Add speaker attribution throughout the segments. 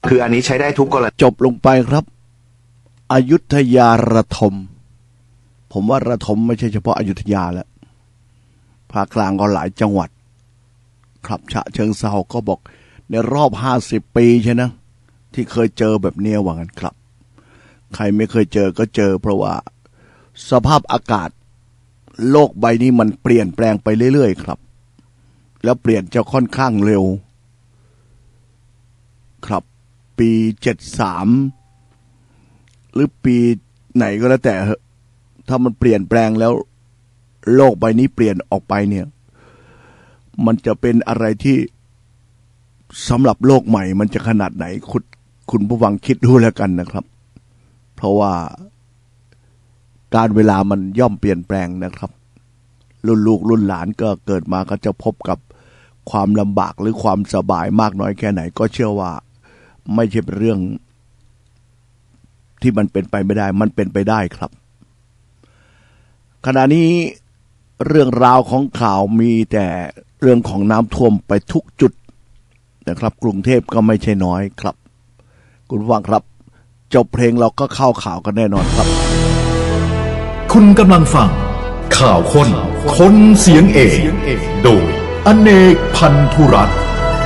Speaker 1: คืออันนี้ใช้ได้ทุกกรณี
Speaker 2: จบลงไปครับอยุธยาระทมผมว่าระทมไม่ใช่เฉพาะอยุธยาแล้วภาคกลางก็หลายจังหวัดครับฉะเชิงเทราก็บอกในรอบ50 ปีใช่นะที่เคยเจอแบบนี้ว่างั้นครับใครไม่เคยเจอก็เจอเพราะว่าสภาพอากาศโลกใบนี้มันเปลี่ยนแปลงไปเรื่อยๆครับแล้วเปลี่ยนจะค่อนข้างเร็วครับปี73หรือปีไหนก็แล้วแต่ถ้ามันเปลี่ยนแปลงแล้วโลกใบนี้เปลี่ยนออกไปเนี่ยมันจะเป็นอะไรที่สำหรับโลกใหม่มันจะขนาดไหนคุณผู้ฟังคิดดูแล้วกันนะครับเพราะว่าการเวลามันย่อมเปลี่ยนแปลงนะครับรุ่นลูกรุ่นหลานก็เกิดมาก็จะพบกับความลำบากหรือความสบายมากน้อยแค่ไหนก็เชื่อว่าไม่ใช่เป็นเรื่องที่มันเป็นไปไม่ได้มันเป็นไปได้ครับขณะนี้เรื่องราวของข่าวมีแต่เรื่องของน้ำท่วมไปทุกจุดนะครับกรุงเทพก็ไม่ใช่น้อยครับคุณผู้ฟังครับจบเพลงเราก็เข้าข่าวกันแน่นอนครับ
Speaker 3: คุณกำลังฟังข่าวคนเสียงเอกโดยอเนกพันธุรัตน์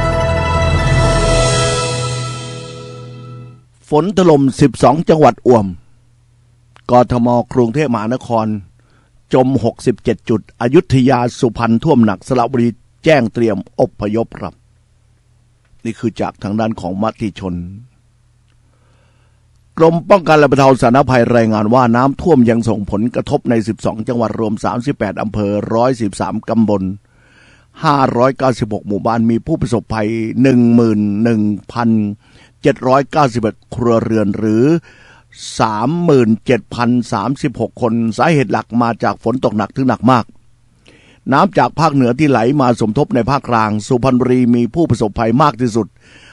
Speaker 2: ฝนถล่ม12จังหวัดอ่วมกทมกรุงเทพมหานครจม67จุดอยุธยาสุพรรณท่วมหนักสระบุรีแจ้งเตรียมอพยพครับนี่คือจากทางด้านของมติชนกรมป้องกันและบรรเทาสาธารณภัยรายงานว่าน้ำท่วมยังส่งผลกระทบใน12จังหวัดรวม38อำเภอ113ตำบล596หมู่บ้านมีผู้ประสบภัย 11,791 ครัวเรือนหรือ 37,036 คนสาเหตุหลักมาจากฝนตกหนักถึงหนักมากน้ำจากภาคเหนือที่ไหลมาสมทบในภาคกลางสุพรรณบุรีมีผู้ประสบภัยมากที่สุด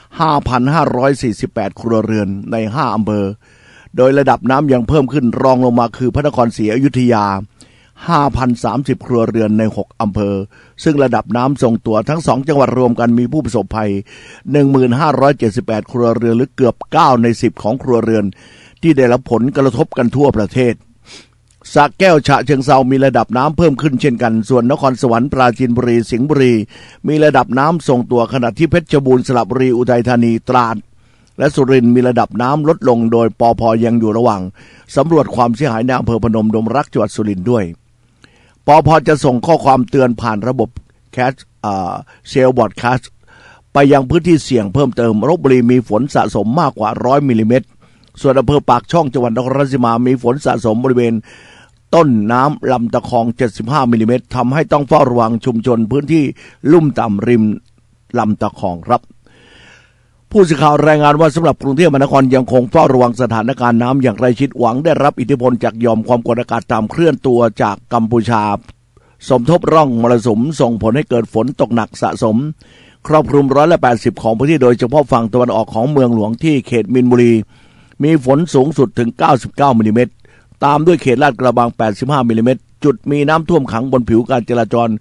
Speaker 2: 5,548 ครัวเรือนใน5อำเภอโดยระดับน้ำยังเพิ่มขึ้นรองลงมาคือพระนครศรีอยุธยา 5,030 ครัวเรือนใน6อำเภอซึ่งระดับน้ำทรงตัวทั้ง2จังหวัดรวมกันมีผู้ประสบภัย 1,578 ครัวเรือนหรือเกือบ9ใน10ของครัวเรือนที่ได้รับผลกระทบกันทั่วประเทศสระแก้วฉะเชิงเทรามีระดับน้ำเพิ่มขึ้นเช่นกันส่วนนครสวรรค์ปราจีนบุรีสิงห์บุรีมีระดับน้ำทรงตัวขณะที่เพชรบูรณ์สระบุรีอุทัยธานีตราดและสุรินทร์มีระดับน้ำลดลงโดยปภ.ยังอยู่ระหว่างสำรวจความเสียหายในอำเภอพนมดงรักจังหวัดสุรินทร์ด้วยปภ.จะส่งข้อความเตือนผ่านระบบแคสเซลบอร์ดแคสไปยังพื้นที่เสี่ยงเพิ่มเติมลพบุรีมีฝนสะสมมากกว่า100มิลลิเมตรส่วนอำเภอปากช่องจังหวัดนครราชสีมามีฝนสะสมบริเวณต้นน้ำลำตะคอง75มิลลิเมตรทำให้ต้องเฝ้าระวังชุมชนพื้นที่ลุ่มต่ำริมลำตะคองครับผู้สื่อข่าวรายงานว่าสำหรับกรุงเทพมหานครยังคงเฝ้าระวังสถานการณ์น้ำอย่างใกล้ชิดหวังได้รับอิทธิพลจากหย่อมความกดอากาศต่ำเคลื่อนตัวจากกัมพูชาสมทบร่องมรสุมส่งผลให้เกิดฝนตกหนักสะสมครอบคลุม180ของพื้นที่โดยเฉพาะฝั่งตะวันออกของเมืองหลวงที่เขตมีนบุรีมีฝนสูงสุดถึง99มิลลิเมตรตามด้วยเขตลาดกระบัง85มิลลิเมตรจุดมีน้ำท่วมขังบนผิวการจราจร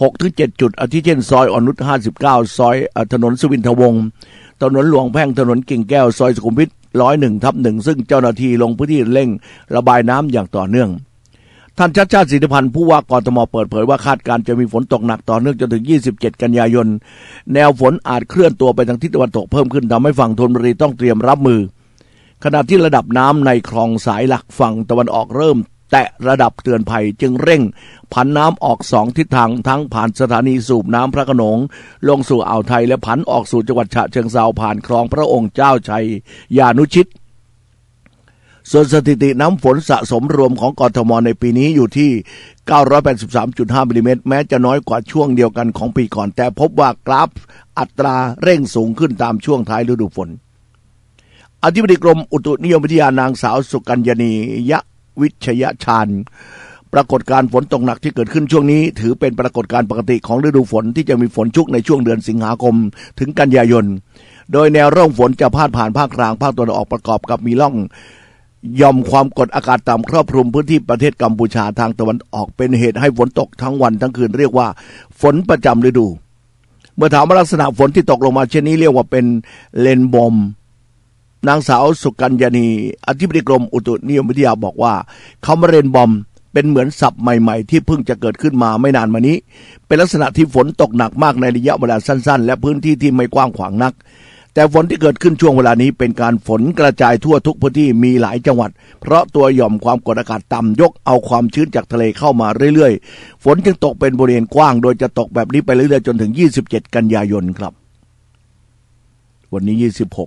Speaker 2: 6-7 จุดอาทิเช่นซอยอ่อนนุช59ซอยถนนสุวินทวงศ์ถนนหลวงแพ่งถนนกิ่งแก้วซอยสุขุมวิท101/1ซึ่งเจ้าหน้าที่ลงพื้นที่เร่งระบายน้ำอย่างต่อเนื่องท่านชัชชาติ สิทธิพันธ์ผู้ว่ากทมเปิดเผยว่าคาดการณ์จะมีฝนตกหนักต่อเนื่องจนถึง27กันยายนแนวฝนอาจเคลื่อนตัวไปทางทิศตะวันตกเพิ่มขึ้นทำให้ฝั่งธนบุรีต้องเตรียมรับมือขณะที่ระดับน้ำในคลองสายหลักฝั่งตะวันออกเริ่มแตะระดับเตือนภัยจึงเร่งผันน้ำออก2ทิศทางทั้งผ่านสถานีสูบน้ำพระโขนงลงสู่อ่าวไทยและผันออกสู่จังหวัดฉะเชิงเทราผ่านคลองพระองค์เจ้าชัยยานุชิตส่วนสถิติน้ำฝนสะสมรวมของกทมในปีนี้อยู่ที่ 983.5 มิลลิเมตรแม้จะน้อยกว่าช่วงเดียวกันของปีก่อนแต่พบว่ากราฟอัตราเร่งสูงขึ้นตามช่วงท้ายฤดูฝนอธิบดีกรมอุตุนิยมวิทยานางสาวสุกัญญณียวิชยชาญปรากฏการณ์ฝนตกหนักที่เกิดขึ้นช่วงนี้ถือเป็นปรากฏการณ์ปกติของฤดูฝนที่จะมีฝนชุกในช่วงเดือนสิงหาคมถึงกันยายนโดยแนวร่องฝนจะพาดผ่านภาคกลางภาคตะวันออกประกอบกับมีร่องหย่อมความกดอากาศต่ำครอบคลุมพื้นที่ประเทศกัมพูชาทางตะวันออกเป็นเหตุให้ฝนตกทั้งวันทั้งคืนเรียกว่าฝนประจำฤดูเมื่อถามว่าลักษณะฝนที่ตกลงมาเช่นนี้เรียกว่าเป็นเลนบอมนางสาวสุกัญญาณีอธิบดีกรมอุตุนิยมวิทยาบอกว่าคำว่าเรนบอมเป็นเหมือนศัพท์ใหม่ๆที่เพิ่งจะเกิดขึ้นมาไม่นานมานี้เป็นลักษณะที่ฝนตกหนักมากในระยะเวลาสั้นๆและพื้นที่ที่ไม่กว้างขวางนักแต่ฝนที่เกิดขึ้นช่วงเวลานี้เป็นการฝนกระจายทั่วทุกพื้นที่มีหลายจังหวัดเพราะตัวหย่อมความกดอากาศต่ำยกเอาความชื้นจากทะเลเข้ามาเรื่อยๆฝนจึงตกเป็นบริเวณกว้างโดยจะตกแบบนี้ไปเรื่อยๆจนถึง27กันยายนครับวันนี้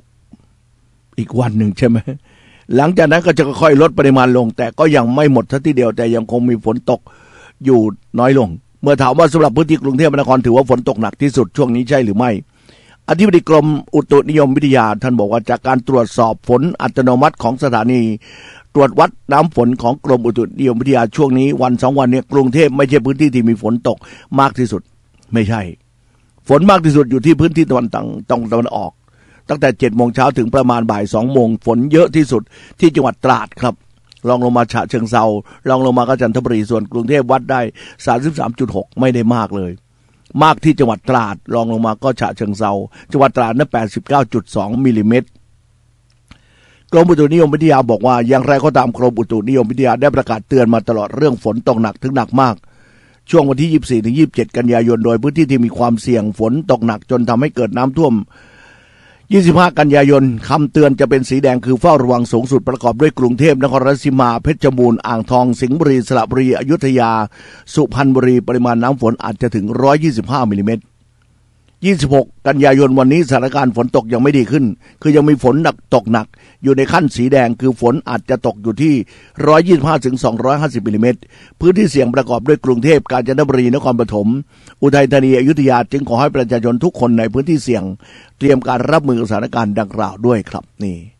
Speaker 2: 26อีกวันหนึ่งใช่ไหมหลังจากนั้นก็จะค่อยๆลดปริมาณลงแต่ก็ยังไม่หมดทันทีเดียวแต่ยังคงมีฝนตกอยู่น้อยลงเมื่อถามว่าสำหรับพื้นที่กรุงเทพมหานครถือว่าฝนตกหนักที่สุดช่วงนี้ใช่หรือไม่อธิบดีกรมอุตุนิยมวิทยาท่านบอกว่าจากการตรวจสอบฝนอัตโนมัติของสถานีตรวจวัดน้ำฝนของกรมอุตุนิยมวิทยาช่วงนี้วัน2วันนี้กรุงเทพไม่ใช่พื้นที่ที่มีฝนตกมากที่สุดไม่ใช่ฝนมากที่สุดอยู่ที่พื้นที่ตะวันออกตั้งแต่7 โมงเช้าถึงประมาณบ่าย2 โมงฝนเยอะที่สุดที่จังหวัดตราดครับรองลงมาฉะเชิงเทรารองลงมาก็จันทบุรีส่วนกรุงเทพวัดได้ 33.6 ไม่ได้มากเลยมากที่จังหวัดตราดรองลงมาก็ฉะเชิงเทราจังหวัดตราดนั้น 89.2 มิลลิเมตรกรมอุตุนิยมวิทยาบอกว่าอย่างไรก็ตามกรมอุตุนิยมวิทยาได้ประกาศเตือนมาตลอดเรื่องฝนตกหนักถึงหนักมากช่วงวันที่24 ถึง 27 กันยายนโดยพื้นที่ที่มีความเสี่ยงฝนตกหนักจนทำให้เกิดน้ำท่วม25 กันยายนคำเตือนจะเป็นสีแดงคือเฝ้าระวังสูงสุดประกอบด้วยกรุงเทพนครราชสีมาเพชรบูรณ์อ่างทองสิงห์บุรีสระบุรีอยุธยาสุพรรณบุรีปริมาณน้ำฝนอาจจะถึง125 มิลลิเมตร26 กันยายนวันนี้สถานการณ์ฝนตกยังไม่ดีขึ้นคือยังมีฝนตกหนักอยู่ในขั้นสีแดงคือฝนอาจจะตกอยู่ที่125 ถึง 250 มิลลิเมตรพื้นที่เสี่ยงประกอบด้วยกรุงเทพกาญจนบุรีนครปฐมอุทัยธานีอยุธยาจึงขอให้ประชาชนทุกคนในพื้นที่เสี่ยงเตรียมการรับมือกับสถานการณ์ดังกล่าวด้วยครับนี่